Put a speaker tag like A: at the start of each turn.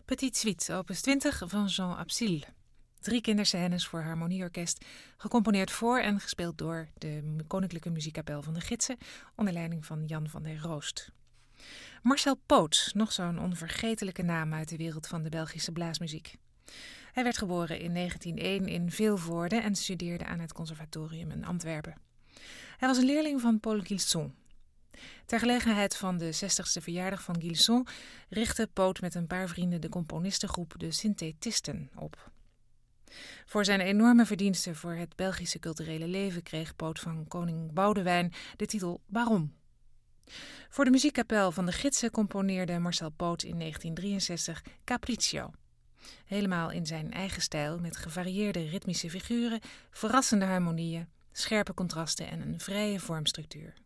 A: Petite Suite, opus 20 van Jean Absil. 3 kinderscènes voor harmonieorkest, gecomponeerd voor en gespeeld door de Koninklijke Muziekkapel van de Gidsen, onder leiding van Jan van der Roost. Marcel Poot, nog zo'n onvergetelijke naam uit de wereld van de Belgische blaasmuziek. Hij werd geboren in 1901 in Vilvoorde en studeerde aan het conservatorium in Antwerpen. Hij was een leerling van Paul Gilson. Ter gelegenheid van de 60ste verjaardag van Gilson richtte Poot met een paar vrienden de componistengroep de Synthetisten op. Voor zijn enorme verdiensten voor het Belgische culturele leven kreeg Poot van koning Boudewijn de titel Baron. Voor de muziekkapel van de Gidsen componeerde Marcel Poot in 1963 Capriccio. Helemaal in zijn eigen stijl met gevarieerde ritmische figuren, verrassende harmonieën, scherpe contrasten en een vrije vormstructuur.